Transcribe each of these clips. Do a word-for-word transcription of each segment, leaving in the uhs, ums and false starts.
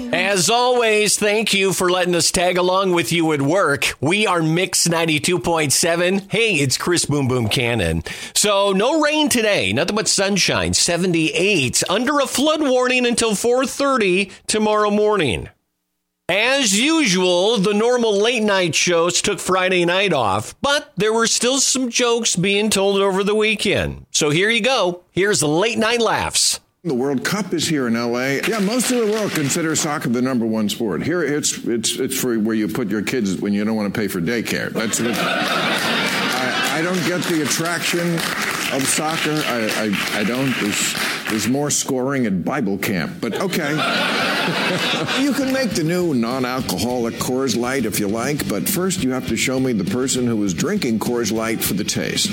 As always, thank you for letting us tag along with you at work. We are Mix ninety-two point seven. Hey, it's Chris Boom Boom Cannon. So no rain today, nothing but sunshine, seventy-eight, under a flood warning until four thirty tomorrow morning. As usual, the normal late night shows took Friday night off, but there were still some jokes being told over the weekend. So here you go. Here's Late Night Laughs. The World Cup is here in L A. Yeah, most of the world considers soccer the number one sport. Here, it's it's it's for where you put your kids when you don't want to pay for daycare. That's what, I, I don't get the attraction of soccer. I I, I don't. There's, there's more scoring at Bible camp, but okay. You can make the new non-alcoholic Coors Light if you like, but first you have to show me the person who was drinking Coors Light for the taste.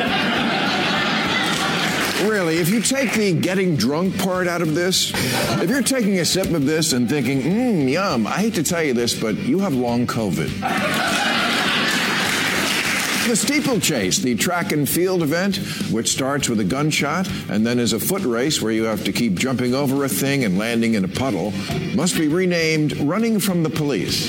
Really, if you take the getting drunk part out of this, if you're taking a sip of this and thinking, mmm, yum, I hate to tell you this, but you have long COVID. The steeplechase, the track and field event, which starts with a gunshot and then is a foot race where you have to keep jumping over a thing and landing in a puddle, must be renamed Running from the Police.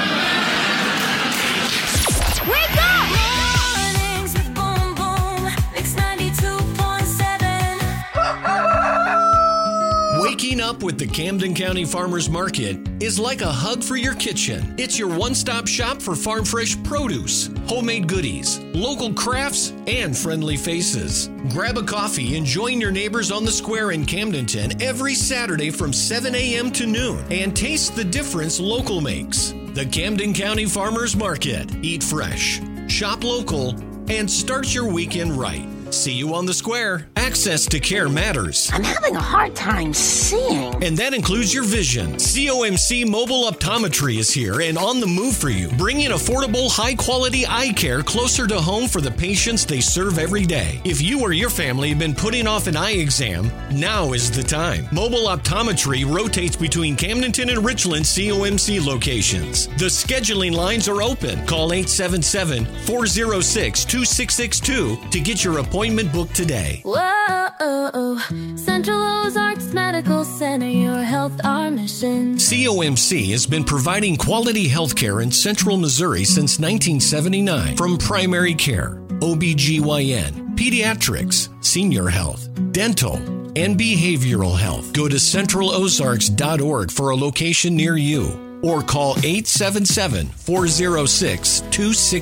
Waking up with the Camden County Farmers Market is like a hug for your kitchen. It's your one-stop shop for farm fresh produce, homemade goodies, local crafts, and friendly faces. Grab a coffee and join your neighbors on the square in Camdenton every Saturday from seven a.m. to noon and taste the difference local makes. The Camden County Farmers Market. Eat fresh, shop local, and start your weekend right. See you on the square. Access to care matters. I'm having a hard time seeing. And that includes your vision. C O M C Mobile Optometry is here and on the move for you, bringing affordable, high-quality eye care closer to home for the patients they serve every day. If you or your family have been putting off an eye exam, now is the time. Mobile Optometry rotates between Camdenton and Richland C O M C locations. The scheduling lines are open. Call eight seven seven, four oh six, two six six two to get your appointment booked today. Whoa, Central Ozarks Medical Center, your health, our mission. C O M C has been providing quality health care in Central Missouri since nineteen seventy-nine. From primary care, O B G Y N, pediatrics, senior health, dental, and behavioral health. Go to central ozarks dot org for a location near you or call eight seven seven, four oh six, two six